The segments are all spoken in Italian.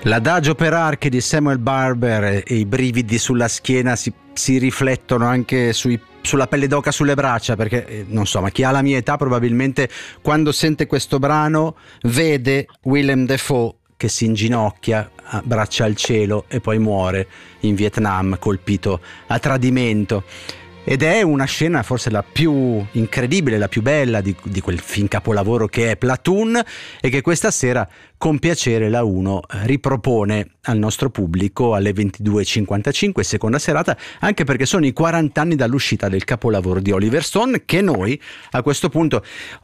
L'adagio per archi di Samuel Barber e i brividi sulla schiena si riflettono anche sulla pelle d'oca sulle braccia, perché non so, ma chi ha la mia età probabilmente quando sente questo brano vede Willem Dafoe che si inginocchia, braccia al cielo e poi muore in Vietnam colpito a tradimento. Ed è una scena forse la più incredibile, la più bella di quel film capolavoro che è Platoon, e che questa sera con piacere la 1 ripropone al nostro pubblico alle 22:55, seconda serata, anche perché sono i 40 anni dall'uscita del capolavoro di Oliver Stone, che noi a questo punto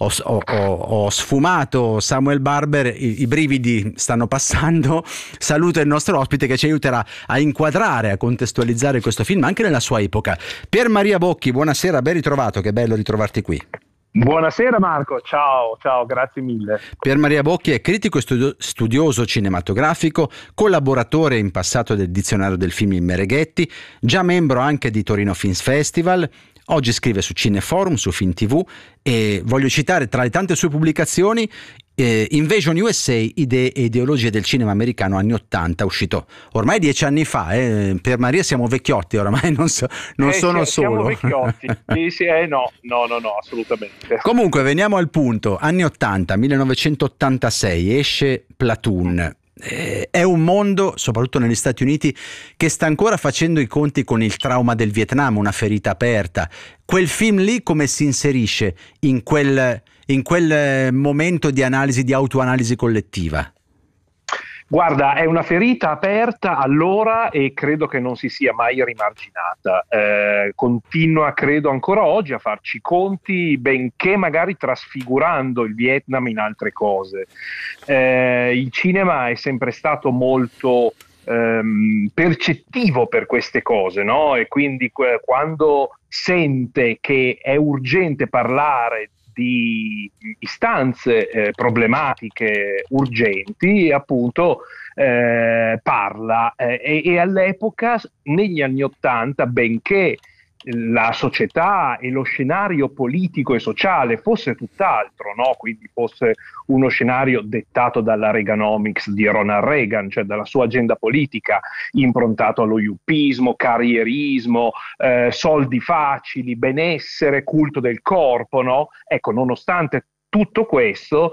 ho sfumato Samuel Barber, i brividi stanno passando. Saluto il nostro ospite che ci aiuterà a inquadrare, a contestualizzare questo film anche nella sua epoca. Pier Maria Bocchi, buonasera, ben ritrovato, che bello ritrovarti qui. Buonasera Marco, ciao, grazie mille. Pier Maria Bocchi è critico e studioso cinematografico, collaboratore in passato del Dizionario del Film in Mereghetti, già membro anche di Torino Films Festival. Oggi scrive su Cineforum, su Film TV, e voglio citare tra le tante sue pubblicazioni Invasion USA, idee e ideologie del cinema americano anni 80, uscito ormai 10 anni fa. Per Maria siamo vecchiotti oramai, non sono solo. Siamo vecchiotti, no, assolutamente. Comunque veniamo al punto. Anni 80, 1986, esce Platoon. È un mondo, soprattutto negli Stati Uniti, che sta ancora facendo i conti con il trauma del Vietnam, una ferita aperta. Quel film lì come si inserisce in quel momento di analisi, di autoanalisi collettiva? Guarda, è una ferita aperta allora e credo che non si sia mai rimarginata. Continua, credo, ancora oggi a farci conti, benché magari trasfigurando il Vietnam in altre cose. Il cinema è sempre stato molto percettivo per queste cose, no? E quindi quando sente che è urgente parlare di istanze problematiche urgenti, appunto parla e all'epoca, negli anni '80, benché la società e lo scenario politico e sociale fosse tutt'altro, no? Quindi fosse uno scenario dettato dalla Reaganomics di Ronald Reagan, cioè dalla sua agenda politica improntato allo yuppismo, carrierismo, soldi facili, benessere, culto del corpo, no? Ecco, nonostante tutto questo,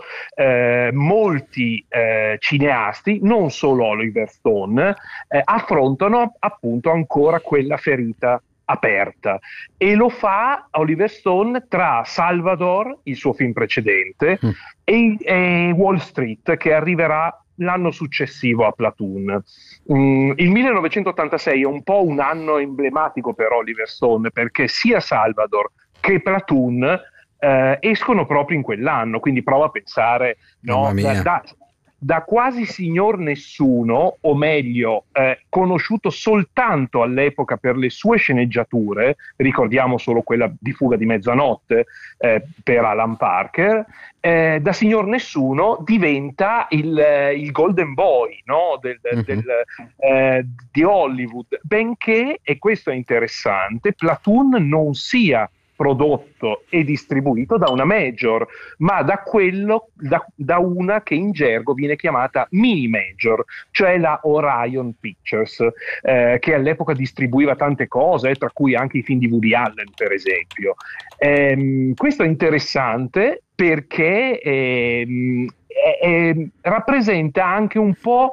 molti cineasti, non solo Oliver Stone, affrontano appunto ancora quella ferita aperta, e lo fa Oliver Stone tra Salvador, il suo film precedente, e Wall Street, che arriverà l'anno successivo a Platoon. Il 1986 è un po' un anno emblematico per Oliver Stone, perché sia Salvador che Platoon escono proprio in quell'anno, quindi prova a pensare, no, da quasi signor nessuno, o meglio, conosciuto soltanto all'epoca per le sue sceneggiature, ricordiamo solo quella di Fuga di mezzanotte per Alan Parker, da signor nessuno diventa il golden boy, no? Di Hollywood, benché, e questo è interessante, Platoon non sia prodotto e distribuito da una major, ma da una che in gergo viene chiamata mini major, cioè la Orion Pictures, che all'epoca distribuiva tante cose, tra cui anche i film di Woody Allen, per esempio. Questo è interessante perché rappresenta anche un po'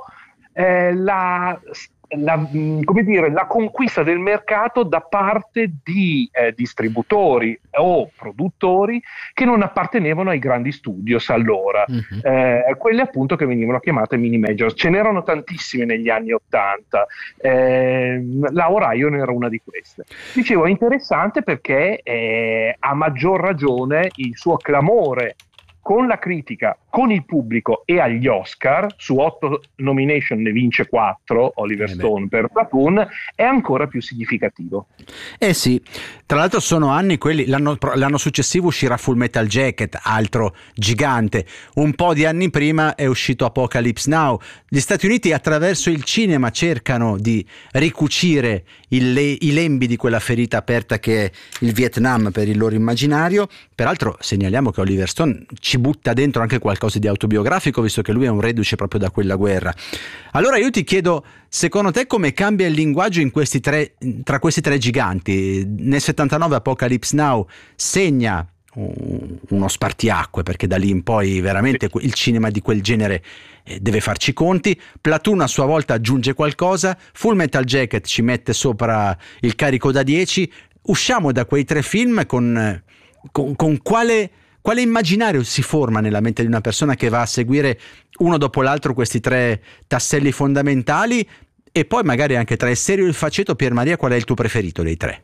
la conquista del mercato da parte di distributori o produttori che non appartenevano ai grandi studios allora, quelle appunto che venivano chiamate mini majors. Ce n'erano tantissime negli anni '80, la Orion era una di queste. Dicevo, è interessante perché a maggior ragione il suo clamore con la critica, con il pubblico e agli Oscar, su 8 nomination ne vince 4 Oliver Stone per Platoon, è ancora più significativo. Sì, tra l'altro sono anni quelli, l'anno successivo uscirà Full Metal Jacket, altro gigante, un po' di anni prima è uscito Apocalypse Now. Gli Stati Uniti attraverso il cinema cercano di ricucire i lembi di quella ferita aperta che è il Vietnam per il loro immaginario. Peraltro segnaliamo che Oliver Stone ci butta dentro anche qualcosa qualcosa di autobiografico, visto che lui è un reduce proprio da quella guerra. Allora io ti chiedo, secondo te come cambia il linguaggio tra questi tre giganti? Nel 79 Apocalypse Now segna uno spartiacque, perché da lì in poi veramente il cinema di quel genere deve farci conti. Platoon a sua volta aggiunge qualcosa, Full Metal Jacket ci mette sopra il carico da 10. Usciamo da quei tre film con quale immaginario si forma nella mente di una persona che va a seguire uno dopo l'altro questi tre tasselli fondamentali, e poi magari anche tra il serio e il faceto. Pier Maria, qual è il tuo preferito dei tre?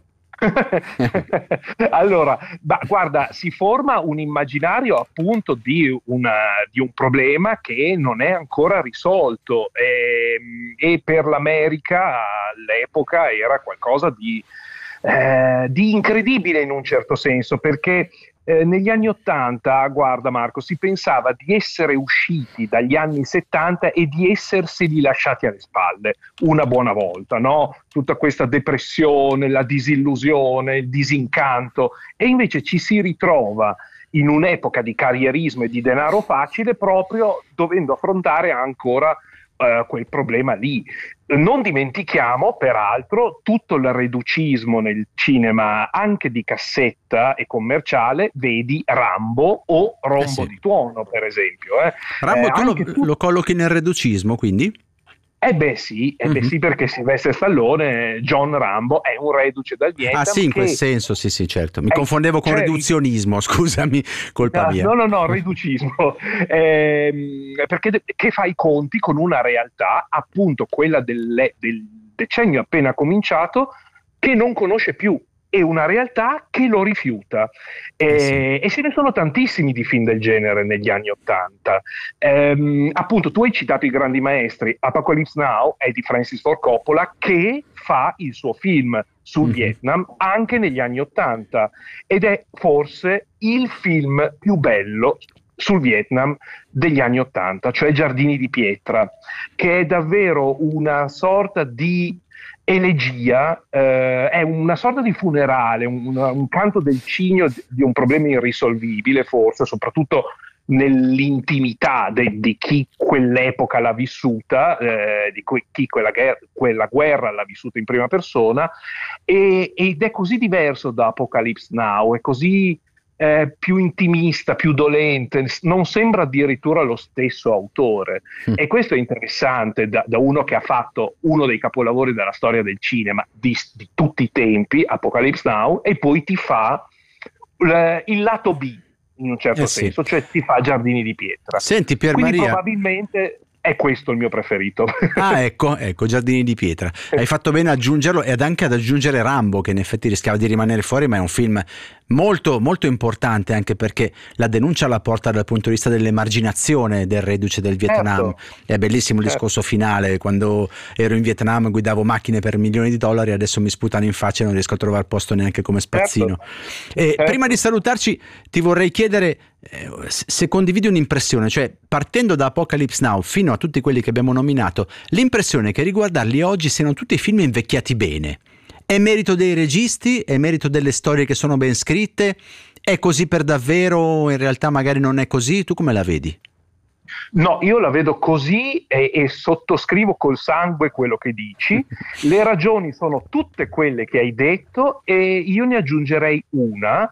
Allora, guarda, si forma un immaginario appunto di un problema che non è ancora risolto, e per l'America all'epoca era qualcosa di incredibile in un certo senso, perché negli anni '80, guarda Marco, si pensava di essere usciti dagli anni '70 e di esserseli lasciati alle spalle una buona volta, no? Tutta questa depressione, la disillusione, il disincanto, e invece ci si ritrova in un'epoca di carrierismo e di denaro facile, proprio dovendo affrontare ancora quel problema lì. Non dimentichiamo peraltro tutto il reducismo nel cinema anche di cassetta e commerciale, vedi Rambo o Rombo di Tuono per esempio. Rambo lo collochi nel reducismo, quindi? Sì, perché Sylvester Stallone, John Rambo, è un reduce dal Vietnam. Ah sì, in quel senso, sì, certo. Mi confondevo con riduzionismo, scusami, colpa mia. No, riducismo. Perché che fa i conti con una realtà, appunto quella del decennio appena cominciato, che non conosce più, e una realtà che lo rifiuta. E ce ne sono tantissimi di film del genere negli anni '80. Appunto, tu hai citato i grandi maestri. Apocalypse Now è di Francis Ford Coppola, che fa il suo film sul Vietnam anche negli anni '80, ed è forse il film più bello sul Vietnam degli anni '80, cioè Giardini di pietra, che è davvero una sorta di elegia, è una sorta di funerale, un canto del cigno di un problema irrisolvibile, forse, soprattutto nell'intimità di chi quell'epoca l'ha vissuta, di chi quella guerra l'ha vissuta in prima persona, ed è così diverso da Apocalypse Now, è così più intimista, più dolente, non sembra addirittura lo stesso autore. E questo è interessante da uno che ha fatto uno dei capolavori della storia del cinema di tutti i tempi, Apocalypse Now, e poi ti fa il lato B in un certo senso, cioè ti fa Giardini di pietra. Senti, Pier Quindi Maria, probabilmente è questo il mio preferito. ecco, Giardini di pietra. Hai fatto bene ad aggiungerlo, ed anche ad aggiungere Rambo, che in effetti rischiava di rimanere fuori, ma è un film molto molto importante, anche perché la denuncia la porta dal punto di vista dell'emarginazione del reduce del Vietnam. È bellissimo il discorso finale: quando ero in Vietnam guidavo macchine per milioni di dollari, adesso mi sputano in faccia e non riesco a trovare posto neanche come spazzino. Prima di salutarci ti vorrei chiedere se condividi un'impressione, cioè partendo da Apocalypse Now fino a tutti quelli che abbiamo nominato, l'impressione che riguardarli oggi siano tutti film invecchiati bene. È merito dei registi? È merito delle storie che sono ben scritte? È così per davvero? In realtà magari non è così? Tu come la vedi? No, io la vedo così e sottoscrivo col sangue quello che dici. Le ragioni sono tutte quelle che hai detto, e io ne aggiungerei una,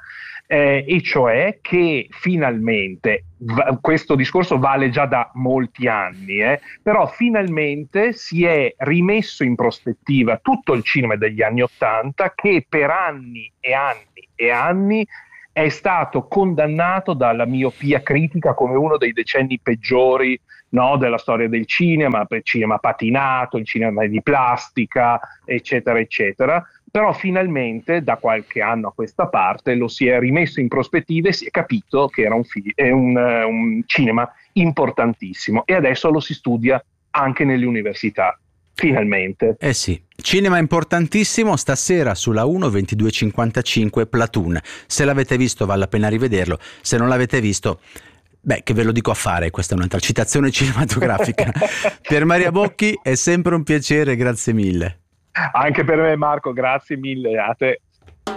e cioè che finalmente, questo discorso vale già da molti anni, però finalmente si è rimesso in prospettiva tutto il cinema degli anni '80, che per anni e anni e anni è stato condannato dalla miopia critica come uno dei decenni peggiori, no, della storia del cinema, il cinema patinato, il cinema di plastica, eccetera, eccetera. Però finalmente da qualche anno a questa parte lo si è rimesso in prospettiva e si è capito che era un cinema importantissimo, e adesso lo si studia anche nelle università. Finalmente. Sì, cinema importantissimo. Stasera sulla 1 22:55 Platoon. Se l'avete visto vale la pena rivederlo, se non l'avete visto, che ve lo dico a fare, questa è un'altra citazione cinematografica. Pier Maria Bocchi, è sempre un piacere, grazie mille. Anche per me, Marco, grazie mille a te.